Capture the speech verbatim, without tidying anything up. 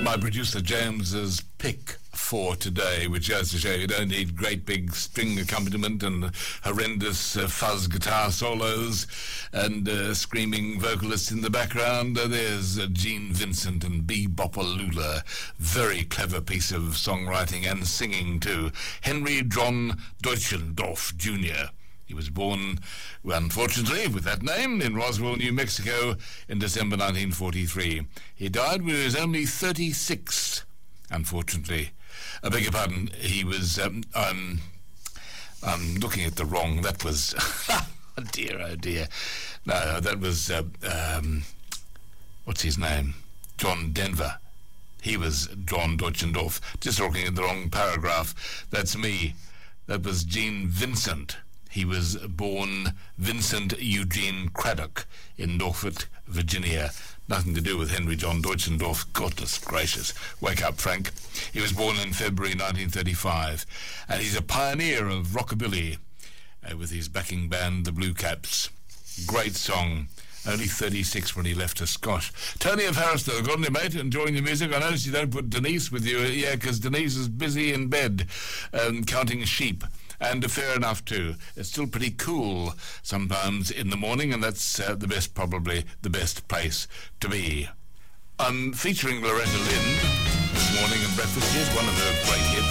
my producer James's pick for today, which goes to show you don't need great big string accompaniment and horrendous uh, fuzz guitar solos and uh, screaming vocalists in the background. Uh, there's uh, Gene Vincent and Be-Bop-A-Lula. Very clever piece of songwriting and singing too. Henry John Deutschendorf Junior He was born, well, unfortunately, with that name in Roswell, New Mexico in December nineteen forty-three. He died when he was only thirty-six, unfortunately. I beg your pardon, he was, um, um, I'm looking at the wrong, that was, oh dear, oh dear. No, that was, uh, um, what's his name? John Denver. He was John Deutschendorf. Just looking at the wrong paragraph. That's me. That was Gene Vincent. He was born Vincent Eugene Craddock in Norfolk, Virginia. Nothing to do with Henry John Deutschendorf. Goodness gracious. Wake up, Frank. He was born in February nineteen thirty-five. And he's a pioneer of rockabilly uh, with his backing band, the Blue Caps. Great song. Only thirty-six when he left us. Gosh. Tony of Harriston, got any mate, enjoying the music? I noticed you don't put Denise with you. Yeah, because Denise is busy in bed um, counting sheep. And fair enough too. It's still pretty cool sometimes in the morning, and that's uh, the best, probably the best place to be. I'm featuring Loretta Lynn this morning in Breakfast. Here's one of her great hits.